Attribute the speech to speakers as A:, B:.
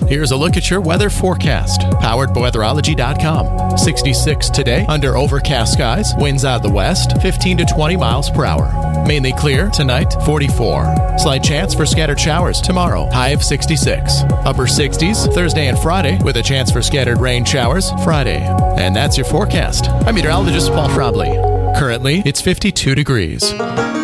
A: Here's a look at your weather forecast, powered by weatherology.com. 66 today, under overcast skies, winds out of the west, 15 to 20 miles per hour. Mainly clear tonight, 44. Slight chance for scattered showers tomorrow, high of 66. Upper 60s Thursday and Friday, with a chance for scattered rain showers Friday. And that's your forecast. I'm meteorologist Paul Schrabley. Currently, it's 52 degrees.